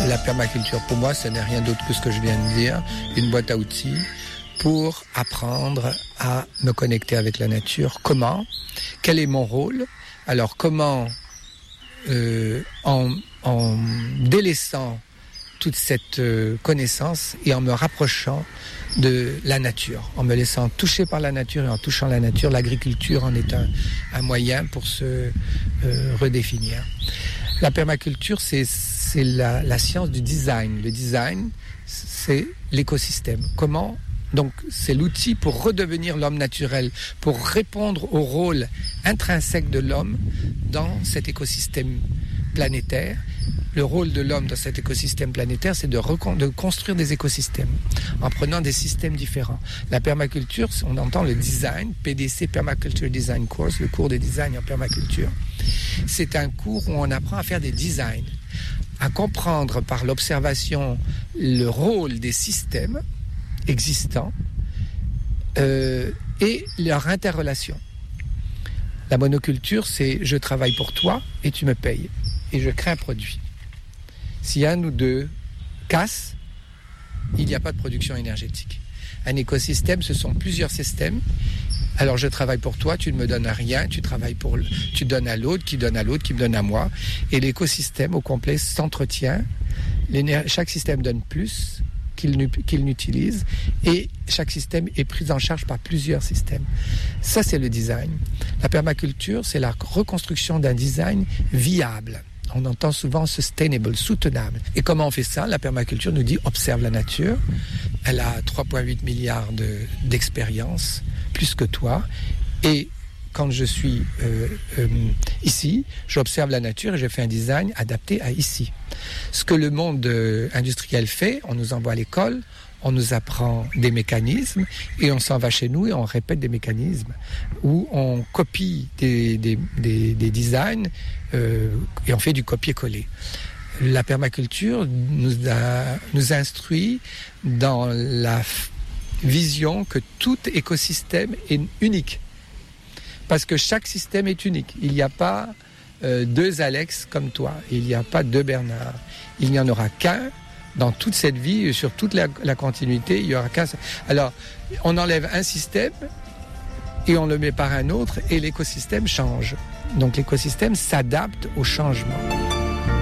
La permaculture, pour moi, ce n'est rien d'autre que ce que je viens de dire, une boîte à outils pour apprendre à me connecter avec la nature. Comment ? Quel est mon rôle ? Alors, comment, en délaissant toute cette connaissance et en me rapprochant de la nature, en me laissant toucher par la nature et en touchant la nature, l'agriculture en est un moyen pour se redéfinir. La permaculture, c'est la science du design. Le design, c'est l'écosystème. Comment ? Donc, c'est l'outil pour redevenir l'homme naturel, pour répondre au rôle intrinsèque de l'homme dans cet écosystème planétaire. Le rôle de l'homme dans cet écosystème planétaire, c'est de construire des écosystèmes en prenant des systèmes différents. La permaculture, on entend le design, PDC, Permaculture Design Course, le cours de design en permaculture. C'est un cours où on apprend à faire des designs, à comprendre par l'observation le rôle des systèmes existants et leur interrelation. La monoculture, c'est je travaille pour toi et tu me payes et je crée un produit. Si un ou deux cassent, il n'y a pas de production énergétique. Un écosystème, ce sont plusieurs systèmes. Alors je travaille pour toi, tu ne me donnes rien, tu donnes à l'autre, qui donne à l'autre, qui me donne à moi. Et l'écosystème au complet s'entretient. Chaque système donne plus qu'il n'utilise et chaque système est pris en charge par plusieurs systèmes. Ça, c'est le design. La permaculture, c'est la reconstruction d'un design viable. On entend souvent sustainable, soutenable. Et comment on fait ça ? La permaculture nous dit observe la nature. Elle a 3,8 milliards d'expérience, plus que toi. Et quand je suis ici, j'observe la nature et je fais un design adapté à ici. Ce que le monde industriel fait, on nous envoie à l'école, on nous apprend des mécanismes et on s'en va chez nous et on répète des mécanismes où on copie des designs et on fait du copier-coller. La permaculture nous instruit dans la vision que tout écosystème est unique. Parce que chaque système est unique. Il n'y a pas deux Alex comme toi. Il n'y a pas deux Bernard. Il n'y en aura qu'un dans toute cette vie, sur toute la continuité. Il n'y aura qu'un. Alors, on enlève un système et on le met par un autre et l'écosystème change. Donc l'écosystème s'adapte au changement.